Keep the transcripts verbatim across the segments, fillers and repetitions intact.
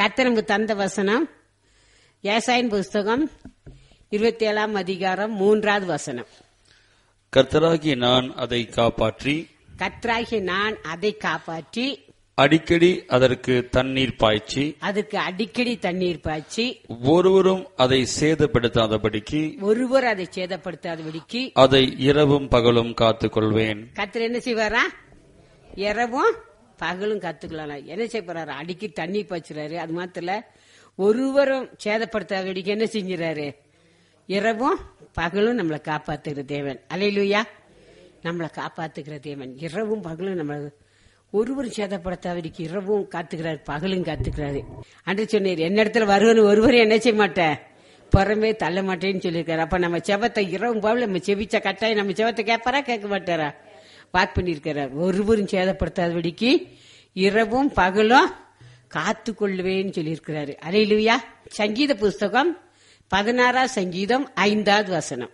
கர்த்தர் நமக்கு தந்த வசனம் ஏசாயின் புஸ்தகம் இருபத்தி ஏழாம் அதிகாரம் மூன்றாவது வசனம். கர்த்தராகிய நான் அதை காப்பாற்றி கர்த்தராகிய நான் அதை காப்பாற்றி அடிக்கடி அதற்கு தண்ணீர் பாய்ச்சி அதுக்கு அடிக்கடி தண்ணீர் பாய்ச்சி ஒருவரும் அதை சேதப்படுத்தாதபடிக்கு ஒருவர் அதை சேதப்படுத்தாதபடிக்கு அதை இரவும் பகலும் காத்துக் கொள்வேன். கர்த்தர் என்ன செய்வாரா? இரவும் பகலும் காத்துக்கலாம். என்ன செய்ய போறாரு? அடிக்கடி தண்ணீர் பாய்ச்சுறாரு. அது மாத்திர ஒருவரும் சேதப்படுத்தாதபடிக்கு என்ன செஞ்சுறாரு? இரவும் பகலும் நம்மளை காப்பாத்துகிற தேவன். அல்லேலூயா. நம்மளை காப்பாத்துகிற தேவன் இரவும் பகலும் நம்மள ஒருவரும் சேதப்படுத்தாதபடிக்கு இரவும் காத்துக்கிறாரு, பகலும் காத்துக்கிறாரு. அன்று சொன்னீர், என்ன இடத்துல வருவன் ஒருவரும் என்ன செய்ய மாட்டேன், புறமே தள்ள மாட்டேன்னு சொல்லியிருக்காரு. அப்ப நம்ம செவத்தை இரவும் பகலும் நம்ம செவிச்ச கட்டாயம் நம்ம செவத்தை கேட்பாரா கேட்க மாட்டாரா? வாக் பண்ணிருக்கிறார். ஒருவரும் சேதப்படுத்தாதபடிக்கு இரவும் பகலும் காத்து கொள்ளுவேன்னு சொல்லியிருக்கிறாரு. அல்லேலூயா. சங்கீத புஸ்தகம் பதினாறாம் சங்கீதம் ஐந்தாவது வசனம்.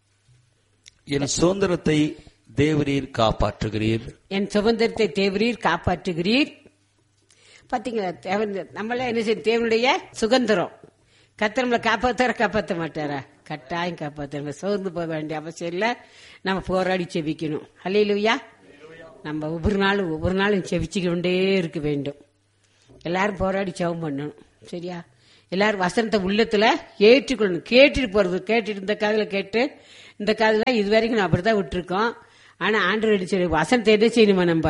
என் சுதந்திரத்தை தேவரீர் காப்பாற்றுகிறீர். என் சுதந்திரத்தை தேவரீர் காப்பாற்றுகிறீர். பாத்தீங்களா? நம்மள என்ன செய்ய? தேவனுடைய சுதந்திரம். கர்த்தர் நம்மளை காப்பாற்ற காப்பாற்ற மாட்டாரா? கட்டாயம் காப்பாற்ற. சோர்ந்து போக வேண்டிய அவசியம் இல்ல. நம்ம போராடி செவிக்கணும். அல்லேலூயா. நம்ம ஒவ்வொரு நாளும் ஒவ்வொரு நாளும் செவிச்சுக்கொண்டே இருக்க வேண்டும். எல்லாரும் போராடி செவம் பண்ணணும். சரியா? எல்லாரும் வசனத்தை உள்ளத்துல ஏற்றுக்கொள்ளணும். கேட்டுட்டு போறது, கேட்டுட்டு இந்த காதுல கேட்டு இந்த காதுல இது வரைக்கும் நான் அப்படித்தான் விட்டுருக்கோம். ஆனா ஆண்டவர் அடிச்சு வசனத்தை என்ன செய்யணுமா? நம்ம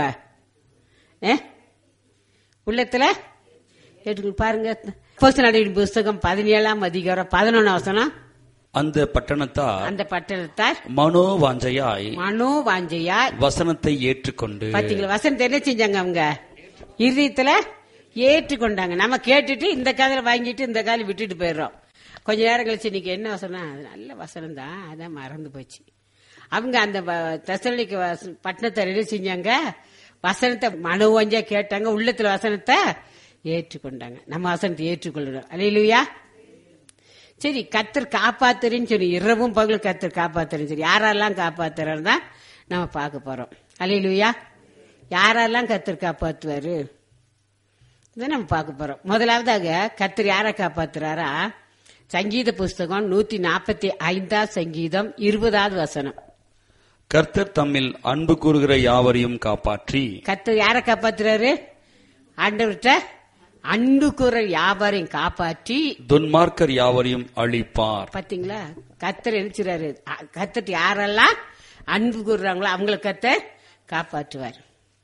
ஏ உள்ளத்துல கேட்டு பாருங்க. அப்போஸ்தலர் புஸ்தகம் பதினேழாம் அதிகாரம் பதினொன்னாம் வசனம். அந்த பட்டணத்தார் அந்த பட்டணத்தார் மனோ வாஞ்சையாய் மனோ வாஞ்சையாய் வசனத்தை ஏற்றுக்கொண்டு. பாத்தீங்களா? வசனத்தை என்ன செஞ்சாங்க? அவங்க இருதயத்துல ஏற்றுக்கொண்டாங்க. நம்ம கேட்டுட்டு இந்த காதல வாங்கிட்டு இந்த காதல விட்டுட்டு போயிடுறோம். கொஞ்ச நேரம் கழிச்சு இன்னைக்கு என்ன வசனம்? அது நல்ல வசனம் தான், அதான் மறந்து போச்சு. அவங்க அந்த தெசலோனிக்கே பட்டணத்தை என்ன செஞ்சாங்க? வசனத்தை மனோவாஞ்சா கேட்டாங்க, உள்ளத்துல வசனத்தை ஏற்றுக்கொண்டாங்க. நம்ம வசனத்தை ஏற்றுக்கொள்ளணும். அல்லேலூயா. சரி, கர்த்தர் காப்பாத்துறேன்னு சொல்லி இரவும் பகலும் கர்த்தர் காப்பாத்துறேன்னு சொல்லி யாரெல்லாம் காப்பாத்துறாரு தான் நம்ம பார்க்க போறோம். அல்லேலூயா. யாரெல்லாம் கர்த்தர் காப்பாத்துவாரு இதான் நம்ம பார்க்க போறோம். முதலாவதாக கர்த்தர் யாரை காப்பாத்துறாரா? சங்கீத புஸ்தகம் நூத்தி நாற்பத்தி ஐந்தாம் சங்கீதம் இருபதாவது வசனம். கர்த்தர் தம்மில் அன்பு கூறுகிற யாவரையும் காப்பாற்றி. கர்த்தர் யாரை காப்பாத்துறாரு? ஆண்டவர்கிட்ட அன்பு கூற யாவரையும் காப்பாற்றி துன்மார்க்கர் யாவரையும் அழிப்பார். பாத்தீங்களா? கர்த்தர் எழுச்சுறாரு. கர்த்தர் யாரெல்லாம் அன்பு கூறுறாங்களோ அவங்களை கர்த்தர் காப்பாற்றுவார்.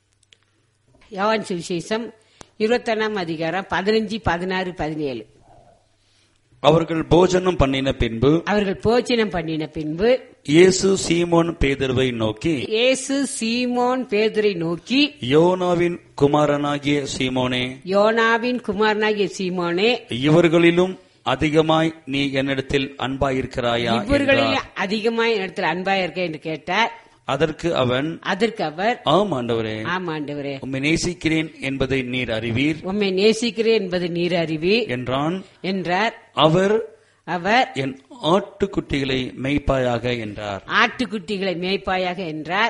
யோவான் சுவிசேஷம் இருபத்தி ஒன்னாம் அதிகாரம் பதினஞ்சு பதினாறு பதினேழு. அவர்கள் போஜனம் பண்ணின பின்பு அவர்கள் போஜனம் பண்ணின பின்பு இயேசு சீமோன் பேதுருவை நோக்கி இயேசு சீமோன் பேதுரை நோக்கி யோனாவின் குமாரனாகிய சீமோனே யோனாவின் குமாரனாகிய சீமோனே இவர்களிலும் அதிகமாய் நீ என்னிடத்தில் அன்பாயிருக்கிறாயா? இவர்களில் அதிகமாய் என்னிடத்தில் அன்பாயிருக்க என்று கேட்டார். அதற்கு அவன் அதற்கு அவர் ஆம் ஆண்டவரே, ஆம் ஆண்டவரே, உம்மை நேசிக்கிறேன் என்பதை நீர் அறிவீர், உம்மை நேசிக்கிறேன் என்பதை நீர் அறிவீர் என்றான் என்றார். அவர் அவர் என் ஆட்டுக்குட்டிகளை மேய்ப்பாயாக என்றார். ஆட்டுக்குட்டிகளை மேய்ப்பாயாக என்றார்.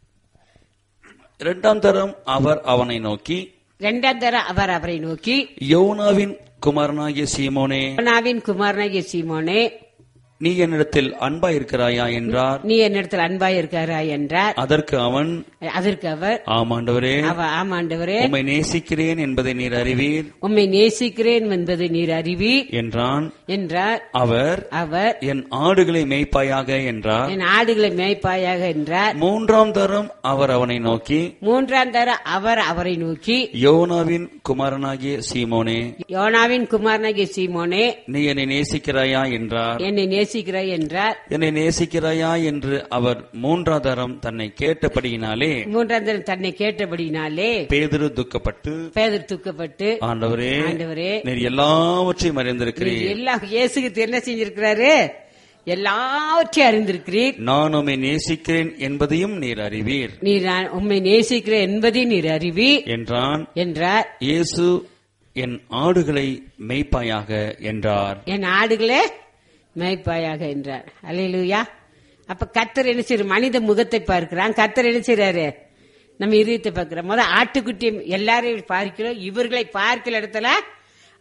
இரண்டாம் தரம் அவர் அவனை நோக்கி இரண்டாம் தரம் அவர் அவரை நோக்கி யோனாவின் குமாரனாகிய சீமோனே யோனாவின் குமாரனாகிய சீமோனே நீ என்னிடத்தில் அன்பாயிருக்கிறாயா என்றார். நீ என்னிடத்தில் அன்பாயிருக்கிறாயா என்றார். அதற்கு அவன் அதற்கு அவர் ஆமாண்டவரே, ஆமாண்டவரே, உம்மை நேசிக்கிறேன் என்பதை நீர் அறிவீர், உம்மை நேசிக்கிறேன் என்பதை நீர் அறிவீர் என்றான் என்றார். அவர் அவர் என் ஆடுகளை மேய்ப்பாயாக என்றார். என் ஆடுகளை மேய்ப்பாயாக என்றார். மூன்றாம் தரம் அவர் அவனை நோக்கி மூன்றாம் தரம் அவர் அவரை நோக்கி யோனாவின் குமாரனாகிய சீமோனே யோனாவின் குமாரனாகிய சீமோனே நீ என்னை நேசிக்கிறாயா என்றார். என்னை நேசிக்கிறாய் என்றார். என்னை நேசிக்கிறாயா என்று அவர் மூன்றாம் தரம் தன்னை கேட்டபடியினாலே மூன்றாம் தரம் தன்னை கேட்டபடியினாலே பேதுரு துக்கப்பட்டு பேதுரு துக்கப்பட்டு ஆண்டவரே ஆண்டவரே நீர் எல்லாவற்றையும் அறிந்திருக்கிறீர். எல்லாம் இயேசுக்கு என்ன செஞ்சிருக்கிறாரு? எல்லாவற்றையும் அறிந்திருக்கிறீர். நான் உம்மை நேசிக்கிறேன் என்பதையும் நீர் அறிவீர். நீர் உம்மை நேசிக்கிறேன் என்பதையும் நீர் அறிவீர் என்றான் என்றார். இயேசு என் ஆடுகளை மேய்ப்பாயாக என்றார். என் ஆடுகளே மேய்ப்பாயாக என்றார். அல்லேலூயா. அப்ப கர்த்தர் என்ன செய்யற? மனித முகத்தை பார்க்கிறான். கர்த்தர் என்ன செய்யறாரு? நம்ம இதயத்தை பார்க்கிறோம். முதல் ஆட்டுக்குட்டி எல்லாரையும் பார்க்கிறோம். இவர்களை பார்க்கிற இடத்துல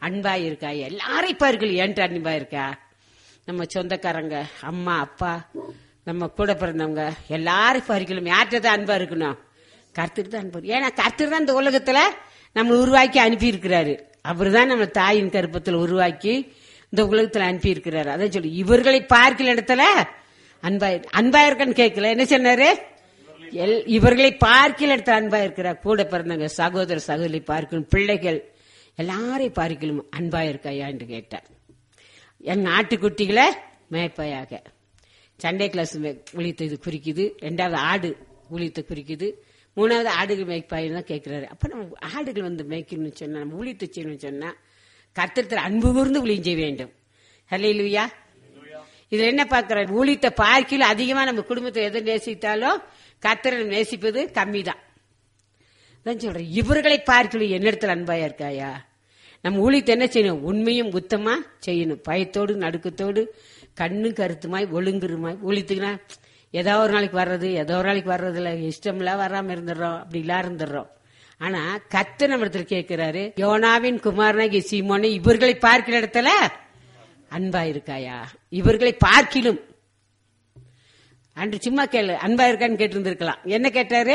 அன்பா இருக்கா? எல்லாரையும் பாருங்கள் ஏன்ட்டு அன்பா இருக்கா? நம்ம சொந்தக்காரங்க, அம்மா அப்பா, நம்ம கூட பிறந்தவங்க எல்லாரும் பாருங்களும் யார்கிட்ட தான் அன்பா இருக்கணும்? கர்த்தர் தான் அன்பு. ஏன்னா கர்த்தர் தான் இந்த உலகத்துல நம்ம உருவாக்கி அனுப்பி இருக்கிறாரு. அவரு தான் நம்ம தாயின் கருப்பத்தில் உருவாக்கி இந்த உலகத்துல அனுப்பி இருக்கிறாரு. அதான் சொல்லி இவர்களை பார்க்கல இடத்துல அன்பா அன்பா இருக்கன்னு கேட்கல. என்ன சொன்னாரு? இவர்களை பார்க்கல இடத்துல அன்பா இருக்கிறார். கூட பிறந்தவங்க, சகோதர சகோதரி பார்க்கணும், பிள்ளைகள் எல்லாரையும் பார்க்கலும் அன்பா இருக்காயா என்று கேட்டார். என் நாட்டுக்குட்டிகளை மேய்ப்பாயாக. சண்டே கிளாஸ் ஊழியத்தை இது குறிக்குது. ரெண்டாவது ஆடு ஊழியத்தை குறிக்குது. மூணாவது ஆடுகள் மேய்ப்பாயின்னு தான் கேட்கிறாரு. அப்ப நம்ம ஆடுகள் வந்து மேய்க்கணும்னு சொன்னா, நம்ம ஊழியத்தை செய்யணும்னு சொன்னா கர்த்தர் அன்பு கூர்ந்து ஊழியம் செய்ய வேண்டும். ஹல்லேலூயா. இதுல என்ன பார்க்கிறார்? ஊழியத்தை பார்க்கல அதிகமா நம்ம குடும்பத்தை எதை நேசித்தாலும் கர்த்தரை நேசிப்பது கம்மி தான். சொல்றேன், இவர்களை பார்க்கல என்னிடத்துல அன்பாயா இருக்காயா? நம்ம ஊழியத்தை என்ன செய்யணும்? உண்மையும் உத்தமா செய்யணும். பயத்தோடு நடுக்கத்தோடு கண்ணு கருத்துமாய் ஒழுங்குருமாய். ஊழியத்துக்குன்னா ஏதோ ஒரு நாளைக்கு வர்றது, ஏதோ ஒரு நாளைக்கு வர்றது இல்ல, இஷ்டம்லாம் வராம இருந்துடுறோம், அப்படி எல்லாம் இருந்துடுறோம். ஆனா கர்த்தர் நம்ம இடத்துல கேட்கிறாரு, யோனாவின் குமாரனாகிய சீமோனே, இவர்களை பார்க்கிற இடத்துல அன்பா இருக்காயா? இவர்களை பார்க்கிலும் அன்று சும்மா கேளு அன்பா இருக்கான்னு கேட்டு இருந்திருக்கலாம். என்ன கேட்டாரு?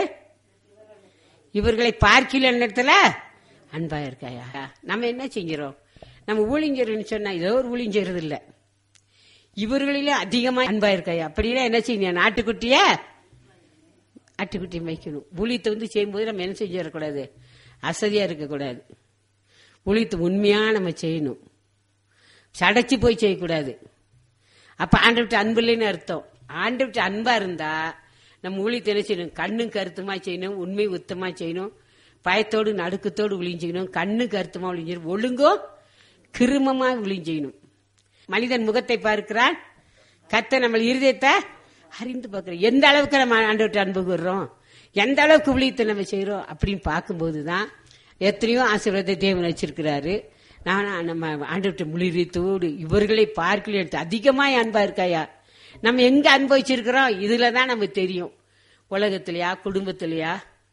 இவர்களை பார்க்கில இடத்துல அன்பா இருக்காயா? நம்ம என்ன செஞ்சிரோம்? நம்ம ஊழியர்னு சொன்னா ஏதோ ஒரு ஊழியம் செய்யறது இல்ல. இவர்களிலே அதிகமா அன்பா இருக்காயா? அப்படின்னா என்ன செய்யணும்? நாட்டுக்குட்டிய ஆட்டுக்குட்டி மேய்க்கணும். ஊழியத்தை வந்து செய்யும்போது நம்ம என்ன செஞ்சிடக்கூடாது? அசதியா இருக்கக்கூடாது. ஊழியத்தை உண்மையா நம்ம செய்யணும். சடைச்சு போய் செய்யக்கூடாது. அப்ப ஆண்டவர்கிட்ட அன்பு இல்லைன்னு அர்த்தம். ஆண்டவர்கிட்ட அன்பா இருந்தா நம்ம ஊழியத்தை என்ன செய்யணும்? கண்ணும் கருத்துமா செய்யணும், உண்மை உத்தமா செய்யணும், பயத்தோடு நடுக்கத்தோடு ஊழியம் செய்யணும், கண்ணு கருத்துமா ஊழியம் செய்யணும், ஒழுங்கோ கிருமமா ஊழியம் செய்யணும். மனிதன் முகத்தை பார்க்கிறான், கர்த்தர் நம்ம இருதயத்தை அறிந்து பார்க்கிறோம். எந்த அளவுக்கு நம்ம ஆண்டவர்கிட்ட அன்பு கூறுறோம், எந்த அளவுக்கு ஊழியத்தை நம்ம செய்யறோம் அப்படின்னு பார்க்கும்போதுதான் எத்தனையோ ஆசீர்வாதத்தை தேவன் வச்சிருக்கிறாரு. நான் நம்ம ஆண்டவர்கிட்ட முழுதத்தோடு இவர்களை பார்க்கல எடுத்து அதிகமா அன்பா இருக்காயா? நம்ம எங்க அனுபவிச்சிருக்கிறோம் இதுலதான் நமக்கு தெரியும். உலகத்திலயா, குடும்பத்திலயா,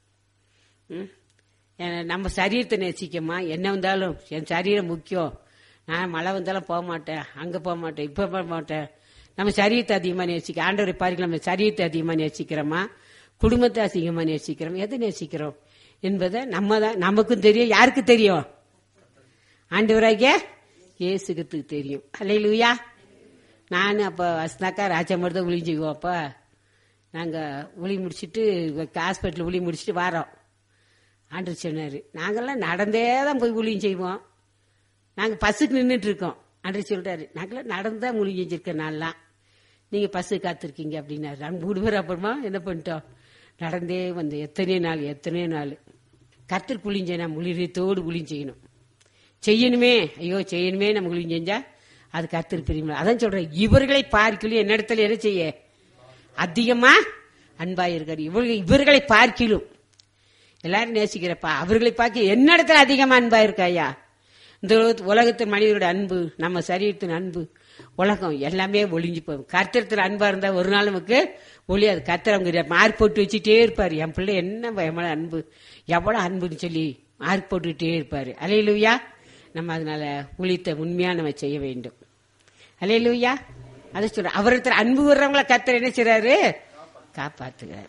நம்ம சரீரத்தை நேசிக்கமா? என்ன வந்தாலும் என் சரீரம் முக்கியம், நான் மழை வந்தாலும் போக மாட்டேன், அங்க போக மாட்டேன், இப்ப போக மாட்டேன். நம்ம சரீரத்தை அதிகமா நேசிக்க ஆண்டவரை பார்க்க நம்ம சரீரத்தை அதிகமா நேசிக்கிறோமா, குடும்பத்தை அதிகமா நேசிக்கிறோம், எதை நேசிக்கிறோம் என்பதை நம்ம தான் நமக்கும் தெரியும். யாருக்கு தெரியும்? ஆண்டவராகிய இயேசுக்கு தெரியும். அல்லேலூயா. நான் அப்ப வசனாக்கா ராஜாமர் தான் ஊழி செய்வோம். அப்ப நாங்க ஊழி முடிச்சுட்டு ஹாஸ்பிட்டல் ஊழி முடிச்சுட்டு வாரோம். ஆண்டு சொன்னாரு, நாங்கெல்லாம் நடந்தே தான் போய் ஊழியம் செய்வோம், நாங்க பஸ்ஸுக்கு நின்றுட்டு இருக்கோம். ஆண்டு சொல்றாரு, நாங்களாம் நடந்துதான் ஊழியம் செஞ்சிருக்கேன், நான்லாம் நீங்க பஸ்ஸு காத்திருக்கீங்க அப்படின்னாரு. நாங்க மூணு பேர் அப்புறமா என்ன பண்ணிட்டோம்? நடந்தே வந்து எத்தனை நாள் எத்தனை நாள் கர்த்தர் ஊழியம் செய்யணும். முழியத்தோடு ஊழியம் செய்யணும், செய்யணுமே, ஐயோ செய்யணுமே. நம்ம ஊழியம் செஞ்சா அது கர்த்தர் பிரியமா. அதான் சொல்றேன், இவர்களை பார்க்கலும் என்ன இடத்துல என்ன செய்ய அதிகமா அன்பா இருக்காரு. இவர்கள் இவர்களை பார்க்கலும் எல்லாரும் நேசிக்கிறப்பா, அவர்களை பார்க்க என்ன இடத்துல அதிகமா அன்பா இருக்காயா? இந்த உலகத்தின் மனிதரோட அன்பு, நம்ம சரீரத்தின் அன்பு, உலகம் எல்லாமே ஒளிஞ்சு போகும். கர்த்தரத்துல அன்பா இருந்தா ஒரு நாள் நமக்கு ஒளியாது. கர்த்தர் அவங்க மார்க் போட்டு வச்சுட்டே இருப்பாரு. என் பிள்ளை என்ன பயமான அன்பு, எவ்வளவு அன்புன்னு சொல்லி மார்க் போட்டுக்கிட்டே இருப்பாரு. அல்லேலூயா. நம்ம அதனால ஊழியத்தை உண்மையா நம்ம செய்ய வேண்டும். அல்லேலூயா. அதை சொல்ற அவரத்துல அன்பு வர்றவங்களை கர்த்தர் என்ன செய்றாரு? காப்பாத்துகிறார்.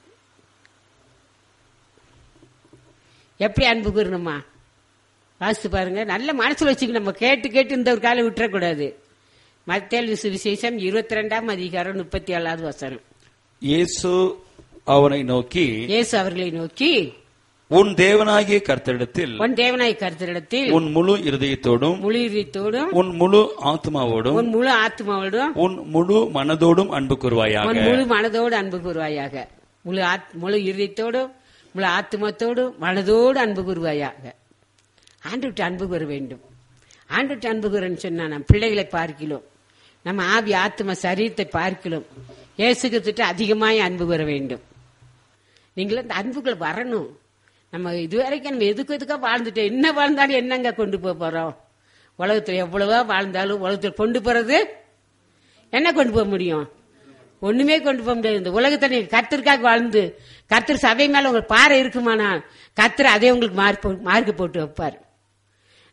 எப்படி அன்பு கூறணுமா? வாசித்து பாருங்க, நல்ல மனசுல வச்சுக்க. நம்ம கேட்டு கேட்டு இந்த ஒரு காலம் விட்டுறக்கூடாது. மத்தேயு சுவிசேஷம் இருபத்தி ரெண்டாம் அதிகாரம் முப்பத்தி ஏழாவது வசனம். இயேசு அவனை நோக்கி இயேசு அவர்களை நோக்கி உன் தேவனாகிய கர்த்தரிடத்தில் உன் தேவனாகிய கர்த்தரிடத்தில் உன் முழு இருதயத்தோடும் முழு இருதயத்தோடும் உன் முழு ஆத்மாவோடும் உன் முழு ஆத்மாவோடும் உன் முழு மனதோடும் அன்பு கூறுவாயாக. உன் முழு மனதோடு அன்பு கூறுவாயாக. முழு முழு இருதயத்தோடும் முழு ஆத்மத்தோடும் மனதோடு அன்பு கூறுவாயாக. ஆண்டுவிட்டு அன்பு கூற வேண்டும். ஆண்டுவிட்டு அன்பு கூறன்னு சொன்னா நம்ம பிள்ளைகளை பார்க்கிறோம், நம்ம ஆவி ஆத்ம சரீரத்தை பார்க்கிறோம். இயேசுகிட்ட அதிகமாய் அன்பு கூற வேண்டும். நீங்களும் இந்த அன்புகள் வரணும். நம்ம இதுவரைக்கும் நம்ம எதுக்கு எதுக்கா வாழ்ந்துட்டோம், என்ன வாழ்ந்தாலும் என்னங்க கொண்டு போக போறோம்? உலகத்துல எவ்வளவா வாழ்ந்தாலும் உலகத்துல கொண்டு போறது என்ன கொண்டு போக முடியும்? ஒண்ணுமே கொண்டு போக முடியாது. இந்த உலகத்தை நீங்க கர்த்தருக்காக வாழ்ந்து கர்த்தர் சபை மேல உங்களுக்கு பாறை இருக்குமானா கர்த்தர் அதே உங்களுக்கு மார்க் மார்க் போட்டு வைப்பார்.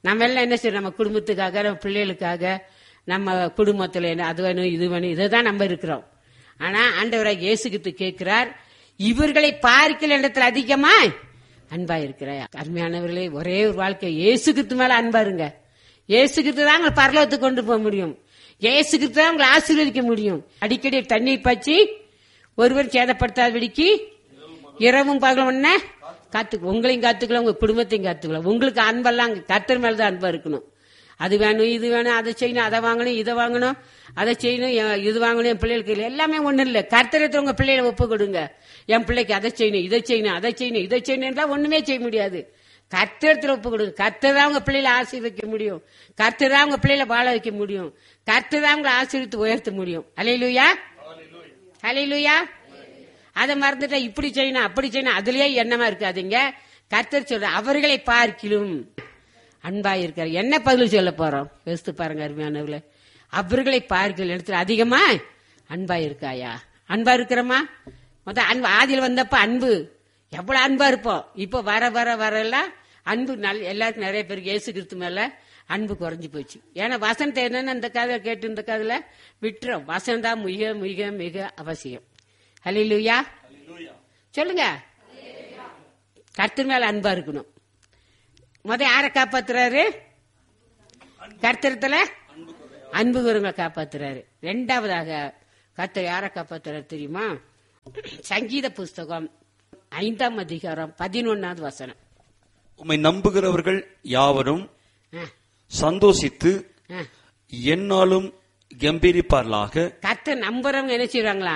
நம்ம எல்லாம் என்ன செய்யறோம்? நம்ம குடும்பத்துக்காக, நம்ம பிள்ளைகளுக்காக, நம்ம குடும்பத்துல என்ன அது வேணும் இது வேணும் இதைதான் நம்ம இருக்கிறோம். ஆனா ஆண்டவராக இயேசுகிட்டு கேட்கிறார், இவர்களை பார்க்கிற இடத்துல அதிகமா அன்பா இருக்கிறாய். அருமையானவர்களே, ஒரே ஒரு வாழ்க்கை இயேசுகிட்டு மேல அன்பா இருங்க. இயேசுகிட்டு தான் உங்களை பரலோகத்துக்கு கொண்டு போக முடியும். இயேசுகிட்டு தான் உங்களை ஆசீர்வதிக்க முடியும். அடிக்கடி தண்ணீர் பாய்ச்சி ஒருவர் சேதப்படுத்தாதபடிக்கு இரவும் பகலும் என்ன காத்து உங்களையும் காத்துக்கலாம், உங்க குடும்பத்தையும் காத்துக்கலாம். உங்களுக்கு அன்பெல்லாம் கர்த்தர் மேலதான் அன்பா இருக்கணும். அது வேணும் இது வேணும் அதை செய்யணும் அதை வாங்கணும் இதை வாங்கணும் அதை செய்யணும் இது வாங்கணும். என் பிள்ளைகளுக்கு எல்லாமே ஒண்ணு இல்ல. கர்த்தரத்துல உங்க பிள்ளைகளை ஒப்பு கொடுங்க. என் பிள்ளைக்கு அதை செய்யணும் இதை செய்யணும் அதை செய்யணும் இதை செய்யணும் ஒண்ணுமே செய்ய முடியாது. கர்த்தரத்துல ஒப்பு கொடுங்க. கர்த்தர் தான் உங்க பிள்ளைகளை ஆசீர்வதிக்க முடியும். கர்த்தர் தான் உங்க பிள்ளைகளை வாழ வைக்க முடியும். கர்த்தர் தான் உங்களை ஆசீர்வித்து உயர்த்த முடியும். அல்லேலூயா, அல்லேலூயா. அதை மறந்துட்டா இப்படி செய்யணும் அப்படி செய்யணும் அதுலயே எண்ணமா இருக்காதீங்க. கர்த்தர் சொல்ற அவர்களை பார்க்கிலும் அன்பா இருக்காரு. என்ன பதில் சொல்ல போறோம்? யோசித்து பாருங்க அருமையானவர்களே. அவர்களை பார்க்கிற இடத்துல அதிகமா அன்பா இருக்காயா? அன்பா இருக்கிறோமா? மொத்தம் அன்பு ஆதியில் வந்தப்ப அன்பு எவ்வளவு அன்பா இருப்போம். இப்ப வர வர வர எல்லாம் அன்பு எல்லாருக்கும் நிறைய பேருக்கு இயேசு கிறிஸ்து மேல அன்பு குறைஞ்சு போச்சு. ஏன்னா வசனத்தை என்னன்னு இந்த காதுல கேட்டு இந்த காதுல விட்டுறோம். வசனம் தான் மிக மிக மிக அவசியம். அல்லேலூயா சொல்லுங்க. கர்த்தர் மேல அன்பா இருக்கணும். முத யார காப்பாத்துறாரு? கர்த்தரத்துல அன்பு கூறுங்களை காப்பாத்துறாரு. ரெண்டாவதாக கர்த்தர் யார காப்பாத்துறாரு தெரியுமா? சங்கீத புஸ்தகம் ஐந்தாம் அதிகாரம் பதினொன்னாவது வசனம். உம்மை நம்புகிறவர்கள் யாவரும் சந்தோஷித்து என்னாலும் கம்பீரிப்பார்களாக. கர்த்தர் நம்புறவங்க என்ன செய்வாங்களா?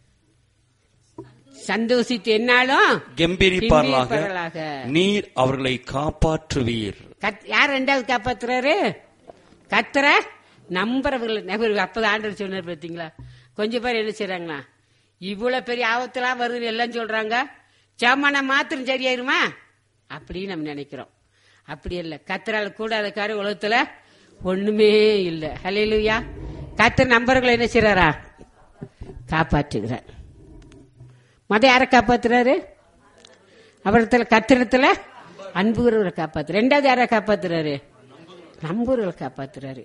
சந்தோஷித்து என்னாலும் கம்பீரிப்பார்களாக. நீர் அவர்களை காப்பாற்றுவீர். யார் ரெண்டாவது காப்பாத்துறாரு? கர்த்தர நம்புறவர்கள். அப்பதான் ஆண்டவர் சொன்னார் பாத்தீங்களா? கொஞ்சம் பேர் என்ன செய்யறாங்களா? இவ்வளவு பெரிய ஆபத்தெல்லாம் வருதுன்னு எல்லாம் சொல்றாங்க, சாமான மாத்திரம் சரியாயிருமா அப்படின்னு நம்ம நினைக்கிறோம். அப்படி இல்ல. கர்த்தரால கூடாத காரியம் உலகத்துல ஒண்ணுமே இல்ல. ஹல்லேலூயா. கர்த்தர் நம்பர்களை என்ன செய்யறாரா? காப்பாற்றுகிறார். மத யார காப்பாத்துறாரு? அவரத்துல கத்திரத்துல அன்புகிறவரை காப்பாத்து. ரெண்டாவது யார காப்பாத்துறாரு? நம்புகிறவரை காப்பாத்துறாரு.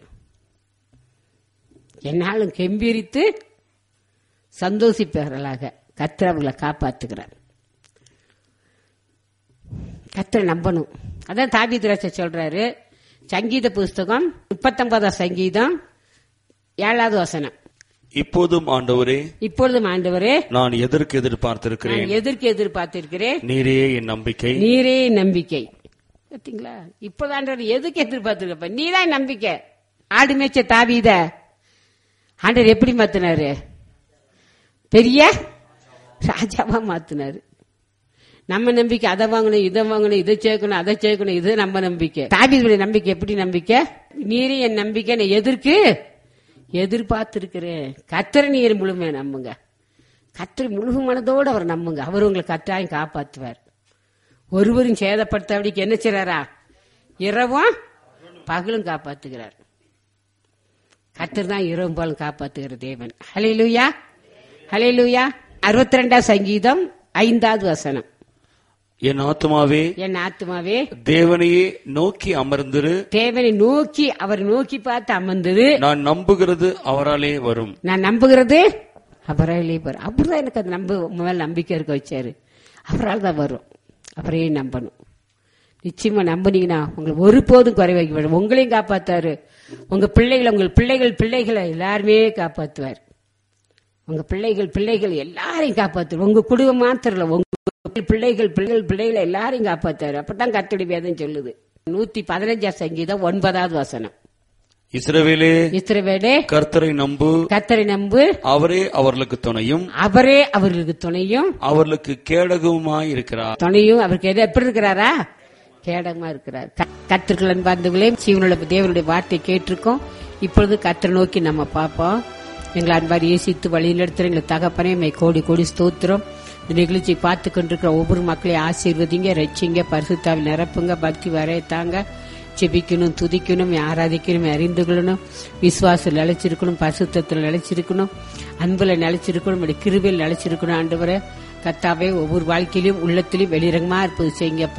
என்னாலும் கெம்பீரித்து சந்தோஷிப்பவர்களாக கர்த்தர் அவர்களை காப்பாத்துகிறார். கர்த்தரை நம்பணும். அதான் தாவீது ராஜா சொல்றாரு, சங்கீத புஸ்தகம் முப்பத்தொன்பதாம் சங்கீதம் ஏழாவது வசனம். இப்போதும் ஆண்டவரே, இப்பொழுதும் ஆண்டவரே, நான் எதற்கு எதிர்பார்த்திருக்கிறேன், எதற்கு எதிர்பார்த்திருக்கிறேன், நீரே என் நம்பிக்கை, நீரே நம்பிக்கை. பாத்தீங்களா? இப்போது ஆண்டவர் எதுக்கு எதிர்பார்த்திருக்க? நீதான் நம்பிக்கை. ஆடு மேய்ச்ச தாவீத ஆண்டவர் எப்படி மாத்தினாரு? பெரிய ராஜாவா மாத்தினாரு. நம்ம நம்பிக்கை அதை வாங்கணும் இதை வாங்கணும் இதை சேர்க்கணும் அதை சேர்க்கணும், இது நம்ம நம்பிக்கை. தாவீதுடைய நம்பிக்கை எப்படி நம்பிக்கை? நீரே என் நம்பிக்கை, நான் எதற்கு எதிர்பார்த்திருக்கிறேன். கர்த்தரை நீர் முழுமையா நம்புங்க. கர்த்தரை முழு மனதோடு அவர் நம்புங்க. அவர் உங்களை கட்டாயம் காப்பாற்றுவார். ஒருவரும் சேதப்படுத்தாதபடிக்கு என்ன செய்றாரா? இரவும் பகலும் காப்பாத்துகிறார். கர்த்தர் தான் இரவும் பகலும் காப்பாத்துகிற தேவன். ஹல்லேலூயா, ஹல்லேலூயா. அறுபத்தி ரெண்டாம் சங்கீதம் ஐந்தாவது வசனம். என் ஆத்துமாவே, என் ஆத்துமாவே தேவனையே நோக்கி அமர்ந்திரு, தேவனை நோக்கி அவர் நோக்கி பார்த்து அமர்ந்தது. நான் நம்புகிறது அவராலே வரும், நான் நம்புகிறது அவராலே வரும். அப்படிதான் எனக்கு அது நம்ப மேல நம்பிக்கை இருக்க வச்சாரு. அவரால் தான் வரும். அவரையே நம்பணும். நிச்சயமா நம்பினீங்கன்னா உங்களுக்கு ஒருபோதும் குறை வைக்க வேண்டும். உங்களையும் காப்பாத்தாரு, உங்க பிள்ளைகளை உங்கள் பிள்ளைகள் பிள்ளைகளை எல்லாருமே காப்பாத்துவார். உங்க பிள்ளைகள் பிள்ளைகள் எல்லாரையும் காப்பாத்துவார். உங்க குடும்பம் மாத்திரம் இல்ல, உங்க பிள்ளைகள் பிள்ளைகள் பிள்ளைகளை எல்லாரையும் காப்பாத்தாரு. அப்பதான் கர்த்தருடைய வேதம் சொல்லுது. நூத்தி பதினஞ்சாம் சங்கீதம் ஒன்பதாவது வசனம். இஸ்ரவேலே, இஸ்ரவேலே, கர்த்தரை நம்பு, கர்த்தரை நம்பு, அவரே அவர்களுக்கு துணையும், அவரே அவர்களுக்கு துணையும், அவர்களுக்கு கேடகமாய் இருக்கிறார். துணையும் அவருக்கு எப்படி இருக்கிறாரா? கேடகமா இருக்கிறார். கர்த்தர்கள் அன்பார்ந்தவர்களே, ஜீவனுள்ள தேவனுடைய வார்த்தை கேட்டிருக்கோம். இப்பொழுது கர்த்தரை நோக்கி நம்ம பார்ப்போம். எங்களை அன்பார் இயேசித்து வழிநடத்துற எங்களை தகப்பனே மை கோடி கோடி ஸ்தோத்திரம். இந்த நிகழ்ச்சி பார்த்து கொண்டிருக்கிற ஒவ்வொரு மக்களையும் ஆசீர்வதிங்க, ரட்சிங்க, பரிசுத்தாவில் நிரப்புங்க, பக்தி வரையத்தாங்க. ஜெபிக்கணும், துதிக்கணும், ஆராதிக்கணும், அறிந்து கொள்ளணும், விசுவாசம் நிலைச்சிருக்கணும், பரிசுத்தத்தில் நிலைச்சிருக்கணும், அன்புல நிலைச்சிருக்கணும், கிருபையில் நிலைச்சிருக்கணும். ஆண்டவரே கர்த்தாவே, ஒவ்வொரு வாழ்க்கையிலும் உள்ளத்திலும் வெளிரங்கமா இருப்பது செய்யுங்கப்பா.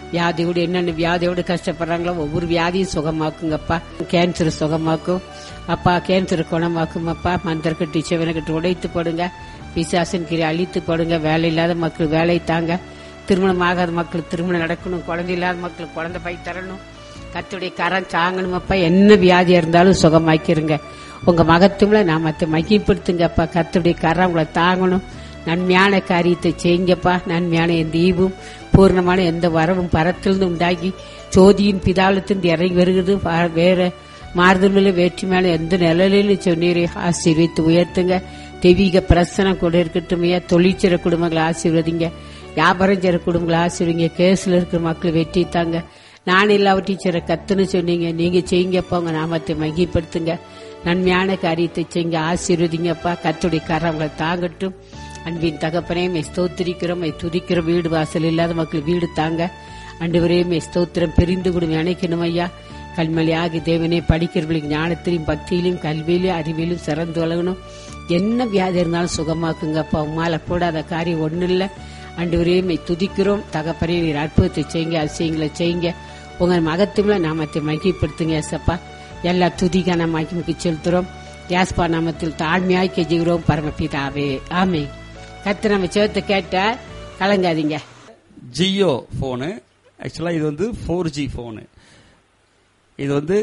வியாதியோடு என்னென்ன வியாதியோடு கஷ்டப்படுறாங்களோ ஒவ்வொரு வியாதியும் சுகமாக்குங்கப்பா. கேன்சர் சுகமாக்கும் அப்பா, கேன்சர் குணமாக்கும் அப்பா. மந்திரக்கட்டு சிவனக்கட்டு உடைத்து போடுங்க, பிசாசின் கீழே அழித்து போடுங்க. வேலை இல்லாத மக்கள் வேலை தாங்க, திருமணம் ஆகாத மக்கள் திருமணம் நடக்கணும், குழந்தை இல்லாத மக்கள் குழந்தை பை தரணும். கர்த்தருடைய கரம் சாங்கணும் அப்பா. என்ன வியாதியா இருந்தாலும் சுகமாக்கிருங்க. உங்க மகத்துவம்ல நாமத்தை மகிமைப்படுத்துங்கப்பா. கர்த்தருடைய கரம் உங்களை தாங்கணும். நன்மையான காரியத்தை செய்யுங்கப்பா. நன்மையான எந்த ஈவும் பூர்ணமான எந்த வரவும் பரத்திலிருந்து உண்டாகி ஜோதியின் பிதாலத்திலிருந்து இறங்கி வருகிறது. வேற மாறுதல்ல வேற்றி மேல எந்த நிலையிலும் சொன்னீரை ஆசீர்வித்து உயர்த்துங்க. தெய்வீக பிரசனம் கூட இருக்கட்டும். தொழிற்சிற குடும்பங்களை ஆசீர்வதிங்க. வியாபாரம் செய்ற குடும்பங்களை ஆசீர்வதிங்க. கேஸ்ல இருக்கிற மக்கள் வெற்றி தாங்க. நான் எல்லாவற்றையும் செய்ற கத்துன்னு சொன்னீங்க, நீங்க செய்யுங்கப்பா. உங்க நாமத்தை மகிமைப்படுத்துங்க. நன்மையான காரியத்தை செய்யுங்க, ஆசீர்வதிங்கப்பா. கர்த்தருடைய கரம் உங்களை தாங்கட்டும். அன்பின் தகப்பனே மே ஸ்தோத்திரிக்கிறோம், மே துதிக்கிற வீடு வாசல் இல்லாத மக்கள் வீடு தாங்க. ஆண்டவரே மே ஸ்தோத்திரம் பிரிந்து கொடுங்க அணைக்கணும் ஐயா. கல்மலையாகி தேவனே படிக்கிறவர்களுக்கு ஞானத்திலையும் பக்தியிலும் கல்வியிலும் அறிவிலும் சிறந்து வளரணும். என்ன வியாதி இருந்தாலும் சுகமாக்குங்கப்பா. உமால கூடாத காரியம் ஒன்றும் இல்லை. ஆண்டவரே மே துதிக்கிறோம் தகப்பனே, நீர் அற்புதத்தை செய்யுங்க, அதிசயங்களை செய்யுங்க. உங்க மகத்துவம்ல நாமத்தை மகிமைப்படுத்துங்க ஏசப்பா. எல்லா துதிக்கான மகிமைக்கு செலுத்துறோம். யாஸ்பா நாமத்தில் தாழ்மையாய் கெஞ்சுகிறோம் பரமபிதாவே, ஆமென். கர்த்தர் நம்ம சேவத்தை கேட்ட கலங்காதீங்க. ஜியோ போனு, ஆக்சுவலா இது வந்து ஃபோர் ஜி போனு. இது வந்து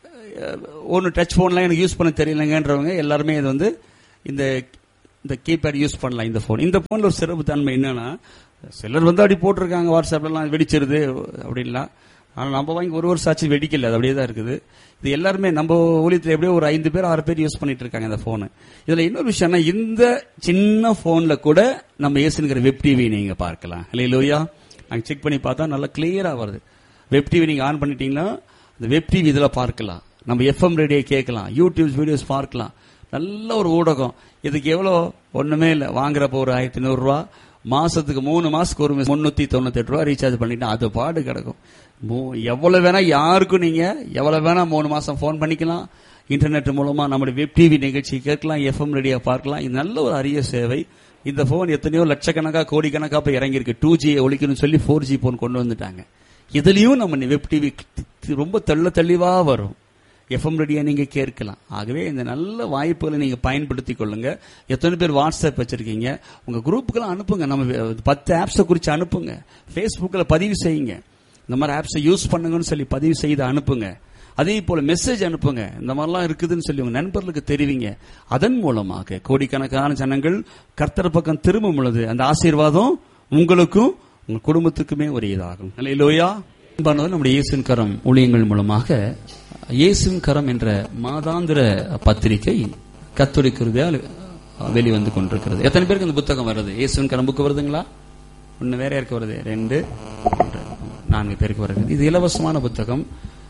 ஒன்னு டச் போன்லாம் எனக்கு யூஸ் பண்ண தெரியலங்கன்றவங்க எல்லாருமே இது வந்து இந்த இந்த கீபேட் யூஸ் பண்ணலாம். இந்த போன் இந்த போன்ல ஒரு சிறப்பு தன்மை என்னன்னா, சிலர் வந்து அப்படி போட்டிருக்காங்க வாட்ஸ்அப்லாம் வெடிச்சிருது அப்படின்லாம். ஆனால் நம்ம வாங்கி ஒரு வருஷம் ஆச்சு வெடிக்கல, அது அப்படியே தான் இருக்குது. இது எல்லாருமே நம்ம ஊழியத்தில் எப்படியோ ஒரு ஐந்து பேர் ஆறு பேர் யூஸ் பண்ணிட்டு இருக்காங்க இந்த போனு. இதுல இன்னொரு விஷயம்னா, இந்த சின்ன போன்ல கூட நம்ம ஏசுங்கிற வெப் டிவி நீங்க பார்க்கலாம். இல்லையா, நாங்க செக் பண்ணி பார்த்தா நல்லா கிளியரா வருது. வெப் டிவி நீங்க ஆன் பண்ணிட்டீங்கன்னா இந்த வெப் டிவி இதுல பார்க்கலாம். நம்ம எஃப்எம் ரேடியோ கேட்கலாம், யூடியூப் வீடியோஸ் பார்க்கலாம். நல்ல ஒரு ஊடகம். இதுக்கு எவ்வளவு ஒண்ணுமே இல்லை, வாங்குறப்ப ஒரு ஆயிரத்தி நூறு ரூபா, மாசத்துக்கு மூணு மாசத்துக்கு ஒரு முன்னூத்தி தொண்ணூத்தி எட்டு ரூபா ரீசார்ஜ் பண்ணிட்டா அது பாடு கிடக்கும். எவ்வளவு வேணா யாருக்கும் நீங்க எவ்வளவு வேணா மூணு மாசம் போன் பண்ணிக்கலாம். இன்டர்நெட் மூலமா நம்முடைய வெப் டிவி நிகழ்ச்சி கேட்கலாம், எஃப்எம் ரேடியோ பார்க்கலாம். இது நல்ல ஒரு அரிய சேவை. இந்த போன் எத்தனையோ லட்சக்கணக்கா கோடிக்கணக்கா போய் இறங்கி இருக்கு. டூ ஜி ஒழிக்கணும்னு சொல்லி போர் ஜி போன் கொண்டு வந்துட்டாங்க. இதுலயும் நம்ம வெப் டிவி ரொம்ப தெள்ள தெளிவா வரும். எஃப்எம் ரேடியோ நீங்க கேட்கலாம். ஆகவே இந்த நல்ல வாய்ப்புகளை நீங்க பயன்படுத்திக் கொள்ளுங்க. எத்தனை பேர் வாட்ஸ்அப் வச்சிருக்கீங்க, உங்க குரூப்புக்கெல்லாம் அனுப்புங்க. நம்ம பத்து ஆப்ஸை குறிச்சு அனுப்புங்க. பேஸ்புக்ல பதிவு செய்யுங்க, இந்த மாதிரி ஆப்ஸை யூஸ் பண்ணுங்கன்னு சொல்லி பதிவு செய்து அனுப்புங்க. அதே போல மெசேஜ் அனுப்புங்க, இந்த மாதிரிலாம் இருக்குதுன்னு சொல்லி உங்க நண்பர்களுக்கு தெரிவிங்க. அதன் மூலமாக கோடிக்கணக்கான ஜனங்கள் கர்த்தர் பக்கம் திரும்பும் பொழுது அந்த ஆசீர்வாதம் உங்களுக்கும் உங்க குடும்பத்துக்குமே உரியதாகும். அல்லேலூயா. நம்முடைய இயேசுவின் கரம் ஊழியங்கள் மூலமாக இயேசுவின் கரம் என்ற மாதாந்திர பத்திரிகை கர்த்தருடைய கிருபையால் வெளிவந்து கொண்டிருக்கிறது. எத்தனை பேருக்கு இந்த புத்தகம் வருது? இயேசுவின் கரம் புக்கு வருதுங்களா? ஒன்னு வேற யாருக்கு வருது? ரெண்டு மூன்று நான்கு பேருக்கு வருது. இது இலவசமான புத்தகம்.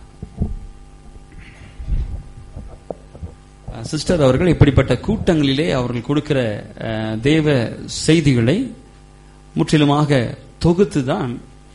சிஸ்டர் அவர்கள் இப்படிப்பட்ட கூட்டங்களிலே அவர்கள் கொடுக்கிற தேவ செய்திகளை முற்றிலுமாக தொகுத்துதான்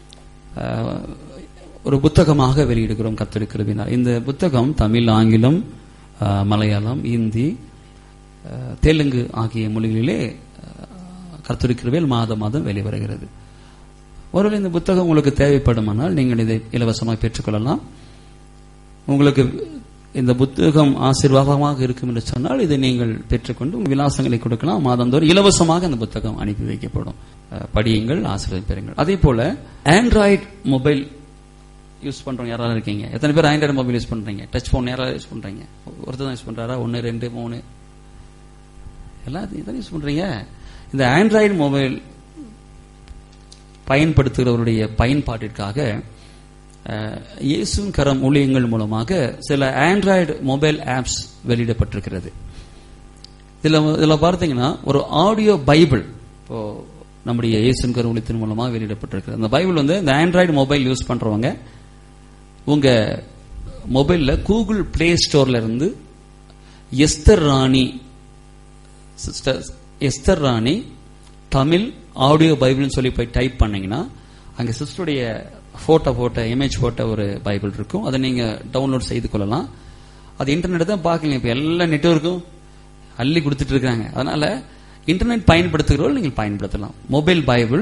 ஒரு புத்தகமாக வெளியிடுகிறோம் கர்த்தருடைய கிருபையினால். இந்த புத்தகம் தமிழ், ஆங்கிலம், மலையாளம், இந்தி, தெலுங்கு ஆகிய மொழிகளிலே கர்த்தருடைய கிருபையால் மாதம் மாதம் வெளிவருகிறது. ஒருவேளை இந்த புத்தகம் உங்களுக்கு தேவைப்படுமானால் நீங்கள் இதை இலவசமாக பெற்றுக்கொள்ளலாம். உங்களுக்கு இந்த புத்தகம் ஆசீர்வாதமாக இருக்கும் என்று சொன்னால் இதை நீங்கள் பெற்றுக்கொண்டு உங்கள் விலாசங்களை கொடுக்கலாம். மாதந்தோறும் இலவசமாக அந்த புத்தகம் அனுப்பி வைக்கப்படும். படியுங்கள், ஆசீர்வாதம் பெறுங்கள். அதே போல ஆண்ட்ராய்டு மொபைல் யூஸ் பண்றவங்க யாராவது இருக்கீங்க? எத்தனை பேர் ஆண்ட்ராய்டு மொபைல் யூஸ் பண்றீங்க? டச் போன் யாராவது யூஸ் பண்றீங்க? ஒருத்தர் தான் யூஸ் பண்றாரா? ஒன்னு ரெண்டு மூணு எல்லாத்தையும் யூஸ் பண்றீங்க. இந்த ஆண்ட்ராய்டு மொபைல் பயன்படுத்துகிறவருடைய பயன்பாட்டிற்காக இயேசுவின் கரம் ஊழியங்கள் மூலமாக சில ஆண்ட்ராய்டு மொபைல் ஆப்ஸ் வெளியிடப்பட்டிருக்கிறது. இதுல இதுல பார்த்தீங்கன்னா ஒரு ஆடியோ பைபிள் இப்போ நம்முடைய இயேசுவின் கரம் ஊழியத்தின் மூலமாக வெளியிடப்பட்டிருக்கிறது. அந்த பைபிள் வந்து இந்த ஆண்ட்ராய்டு மொபைல் யூஸ் பண்றவங்க உங்க மொபைல்ல கூகுள் பிளே ஸ்டோர்ல இருந்து எஸ்தர் ராணி சிஸ்டர் எஸ்தர் ராணி தமிழ் ஆடியோ பைபிள்னு சொல்லி போய் டைப் பண்ணீங்கன்னா அங்க சிஸ்டருடைய போட்டோ போட்ட இமேஜ் போட்ட ஒரு பைபிள் இருக்கும். அதை நீங்க டவுன்லோட் செய்து கொள்ளலாம். அது இன்டர்நெட் தான் பார்க்கல, இப்ப எல்லா நெட்வொர்க்கும் அள்ளி கொடுத்துட்டு இருக்காங்க. அதனால இன்டர்நெட் பயன்படுத்துகிறவர்கள் நீங்கள் பயன்படுத்தலாம். மொபைல் பைபிள்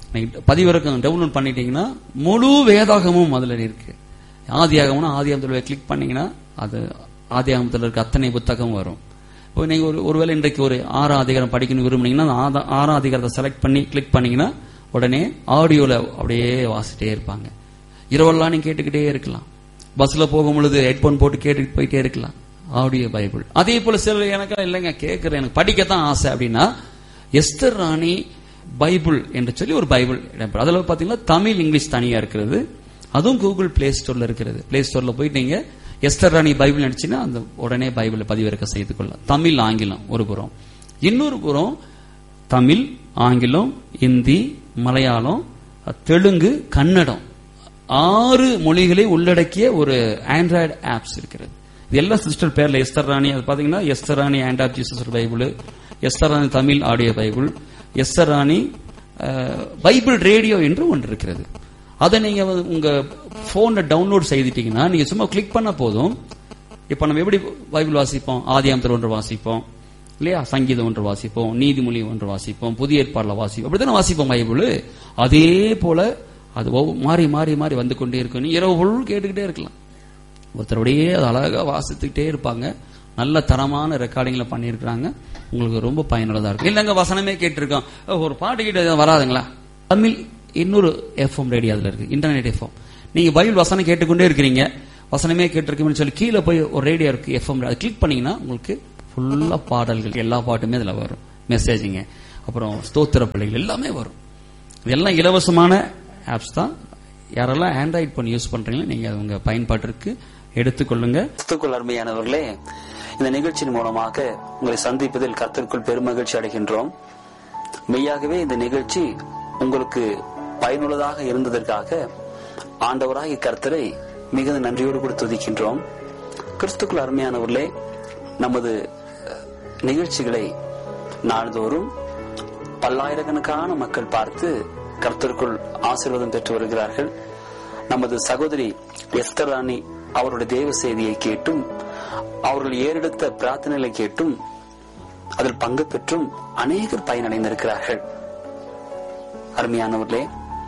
பதிவிறக்கம் டவுன்லோட் பண்ணிட்டீங்கன்னா முழு வேதாகமும் அதுல இருக்கு. ஆதியாகம்னா ஆதியாகத்துல கிளிக் பண்ணீங்கன்னா அது ஆதியாகமத்தில் இருக்க அத்தனை புத்தகம் வரும். இப்போ நீங்க ஒரு ஒருவேளை இன்றைக்கு ஒரு ஆறாம் அதிகாரம் படிக்கணும் விரும்புனீங்கன்னா ஆறாம் அதிகாரத்தை செலக்ட் பண்ணி கிளிக் பண்ணீங்கன்னா உடனே ஆடியோல அப்படியே வாசிட்டே இருப்பாங்க. இரவெல்லாம் நீங்க கேட்டுக்கிட்டே இருக்கலாம். பஸ்ல போகும் பொழுது ஹெட்போன் போட்டு கேட்டுட்டு போயிட்டே இருக்கலாம். Audio Bible. அதே போல சில எனக்கு இல்லைங்க கேட்கறேன், எனக்கு படிக்கத்தான் ஆசை அப்படின்னா எஸ்தர் ராணி பைபிள் என்று சொல்லி ஒரு பைபிள் இடம்பெறும். அதுல பாத்தீங்கன்னா தமிழ் இங்கிலீஷ் தனியா இருக்கிறது. அதுவும் கூகுள் பிளே ஸ்டோர்ல இருக்கிறது. பிளே ஸ்டோர்ல போயிட்டு நீங்க எஸ்தர் ராணி பைபிள் அடிச்சுன்னா அந்த உடனே பைபிளை பதிவிறக்க செய்து கொள்ளலாம். தமிழ் ஆங்கிலம் ஒரு புறம், இன்னொரு புறம் தமிழ் ஆங்கிலம் இந்தி மலையாளம் தெலுங்கு கன்னடம் ஆறு மொழிகளை உள்ளடக்கிய ஒரு ஆண்ட்ராய்டு ஆப்ஸ் இருக்கிறது. இது எல்லாம் சிஸ்டர் பேர்ல எஸ்தர் ராணி. அது பாத்தீங்கன்னா Esther Rani hand of Jesus Bible, Esther Rani Tamil audio Bible, Esther Rani Bible radio என்று ஒன்று இருக்கிறது. அதை நீங்க உங்க போன்ல டவுன்லோட் செய்துட்டீங்கன்னா நீங்க சும்மா கிளிக் பண்ண போதும். இப்ப நம்ம எப்படி பைபிள் வாசிப்போம்? ஆதியாகமத்தில் ஒன்று வாசிப்போம் இல்லையா, சங்கீதம் ஒன்று வாசிப்போம், நீதிமொழி ஒன்று வாசிப்போம், புதிய ஏற்பாடுல வாசிப்போம், அப்படித்தானே வாசிப்போம் பைபிள். அதே போல அது மாறி மாறி மாறி வந்து கொண்டே இருக்கும். நீ இரவு பொருள் கேட்டுக்கிட்டே இருக்கலாம். ஒருத்தருடையே அது அழகா வாசித்துக்கிட்டே இருப்பாங்க. நல்ல தரமான ரெக்கார்டிங்ல பண்ணிருக்காங்க. உங்களுக்கு ரொம்ப பயனுள்ளதா இருக்கும். இல்லங்க வசனமே கேட்டிருக்கோம், ஒரு பாட்டு கிட்ட வராதுங்களா? தமிழ் இன்னொரு எஃப்எம் ரேடியோ அதுல இருக்கு, இன்டர்நெட் எஃப்எம். நீங்க பைபிள் வசனம் கேட்டுக்கொண்டே இருக்கிறீங்க, வசனமே கேட்டிருக்கீங்கன்னு சொல்லி கீழே போய் ஒரு ரேடியோ இருக்கு எஃப்எம், அதை கிளிக் பண்ணீங்கன்னா உங்களுக்கு ஃபுல்லா பாடல்கள் எல்லா பாட்டுமே அதுல வரும். மெசேஜிங்க, அப்புறம் ஸ்தோத்திர பிள்ளைகள் எல்லாமே வரும். இதெல்லாம் இலவசமான ஆப்ஸ் தான். யாரெல்லாம் ஆண்ட்ராய்டு பண்ணி யூஸ் பண்றீங்களோ நீங்க உங்க பயன்பாட்டிற்கு எடுத்துக்கொள்ளுங்க. கிறிஸ்துவுக்குள் அருமையானவர்களே, இந்த நிகழ்ச்சியின் மூலமாக உங்களை சந்திப்பதில் கர்த்தருக்குள் பெருமகிழ்ச்சி அடைகின்றோம். மெய்யாகவே இந்த நிகழ்ச்சி உங்களுக்கு பயனுள்ளதாக இருந்ததற்காக ஆண்டவராகிய கர்த்தரை மிகுந்த நன்றியோடு கூட துதிக்கின்றோம். கிறிஸ்துவுக்குள் அருமையானவர்களே, நமது நிகழ்ச்சிகளை நாள்தோறும் பல்லாயிரக்கணக்கான மக்கள் பார்த்து கர்த்தருக்குள் ஆசீர்வாதம் பெற்று வருகிறார்கள். நமது சகோதரி எஸ்தர் ராணி அவருடைய தேவ செய்தியை கேட்டும் அவர்கள் ஏறெடுத்த பிரார்த்தனைகளை கேட்டும் அதில் பங்கு பெற்றும் அநேகர் பயனடைந்திருக்கிறார்கள். அருமையானவர்களே,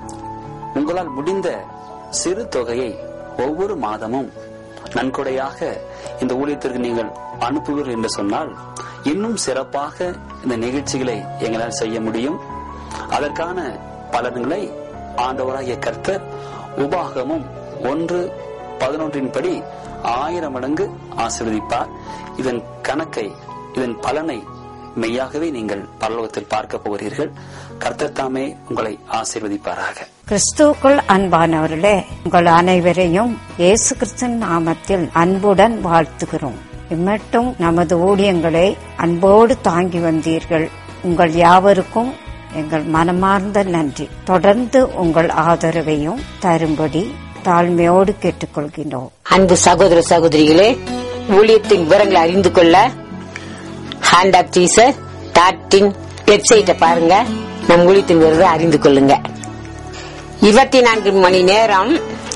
உங்களால் முடிந்த சிறு தொகையை ஒவ்வொரு மாதமும் நன்கொடையாக இந்த ஊழியத்திற்கு நீங்கள் அனுப்புவீர்கள் என்று சொன்னால் இன்னும் சிறப்பாக இந்த நிகழ்ச்சிகளை எங்களால் செய்ய முடியும். அதற்கான பலன்களை ஆண்டவராகிய கர்த்தர் உபாகமும் ஒன்று பதினொன்றின் படி ஆயிரம் மடங்கு ஆசீர்வதிப்பார். இதன் கணக்கை, இதன் பலனை மெய்யாகவே நீங்கள் பரலோகத்தில் பார்க்க போகிறீர்கள். கர்த்தர் தாமே உங்களை ஆசீர்வதிப்பாராக. கிறிஸ்துவுக்குள் அன்பானவர்களே, உங்கள் அனைவரையும் இயேசு கிறிஸ்துவின் நாமத்தில் அன்புடன் வாழ்த்துகிறோம். இம்மட்டும் நமது ஊழியங்களை அன்போடு தாங்கி வந்தீர்கள். உங்கள் யாவருக்கும் எங்கள் மனமார்ந்த நன்றி. தொடர்ந்து உங்கள் ஆதரவையும் தரும்படி தாழ்மையோடு கேட்டுக்கொள்கின்றோம். அன்பு சகோதர சகோதரிகளே, ஊழியத்தின் விவரங்களை அறிந்து கொள்ள hand of Jesus dot in வெப்சைட்டை பாருங்க. நம் ஊழியத்தின் விவரத்தை அறிந்து கொள்ளுங்க. இருபத்தி நான்கு மணி நேரம்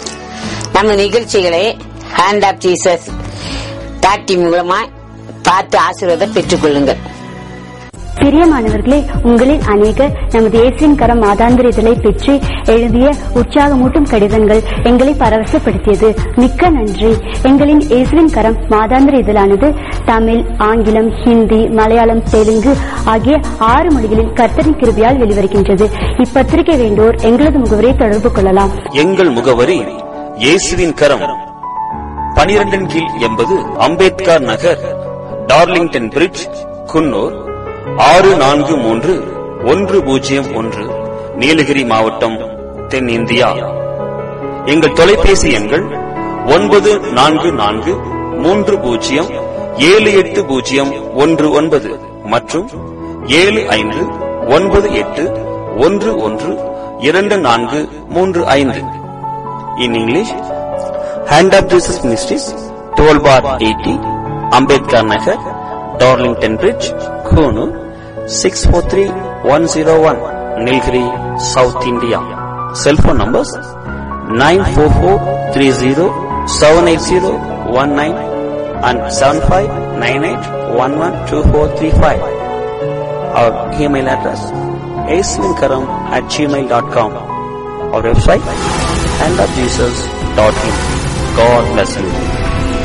நம்ம நிகழ்ச்சிகளை hand of Jesus dot in மூலமா பார்த்து ஆசீர்வாதம் பெற்றுக் கொள்ளுங்கள். பிரியமானவர்களே, உங்களில் அநேகர் நமது இயேசுவின் கரம் மாதாந்திர இதழை பெற்று எழுதிய உற்சாகமூட்டும் கடிதங்கள் எங்களை பரவசப்படுத்தியது. மிக்க நன்றி. எங்களின் இயேசுவின் கரம் மாதாந்திர இதழானது தமிழ், ஆங்கிலம், ஹிந்தி, மலையாளம், தெலுங்கு ஆகிய ஆறு மொழிகளில் கர்த்தரின் கிருபையால் வெளிவருகின்றது. இப்பத்திரிகை வேண்டோர் எங்களது முகவரியை தொடர்பு கொள்ளலாம். எங்கள் முகவரி இயேசுவின் கரம், பனிரெண்டின் கீழ் எண்பது அம்பேத்கர் நகர், டார்லிங்டன் பிரிட்ஜ், குன்னூர் ஆறு நான்கு மூன்று ஒன்று பூஜ்ஜியம் ஒன்று, நீலகிரி மாவட்டம், தென்னிந்தியா. எங்கள் தொலைபேசி எண்கள் ஒன்பது நான்கு நான்கு மூன்று பூஜ்ஜியம் ஏழு எட்டு பூஜ்ஜியம் ஒன்று ஒன்பது மற்றும் ஏழு ஐந்து ஒன்பது எட்டு ஒன்று ஒன்று இரண்டு நான்கு மூன்று ஐந்து. In English, hand of Jesus ministries, twelve bar eighty, Ambedkar Nagar, Darlington bridge, Coonoor six four three one zero one, Nilgiri, south India. Cellphone numbers nine four four three zero seven eight zero one nine and seven five nine eight one one two four three five. Our email address இயேசுவின் கரம் at Gmail dot com. Our website hand of jesus dot in. God bless you.